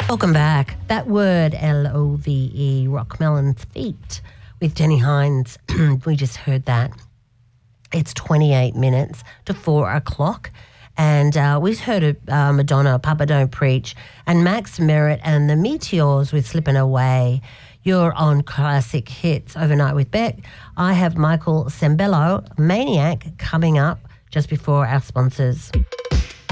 Welcome back. That word, Love, Rockmelon's Feet with Jenny Hines. We just heard that. It's 28 minutes to 4 o'clock. And we've heard Madonna, Papa Don't Preach, and Max Merritt and the Meteors with Slippin' Away. You're on Classic Hits Overnight with Beck. I have Michael Sembello, Maniac, coming up just before our sponsors.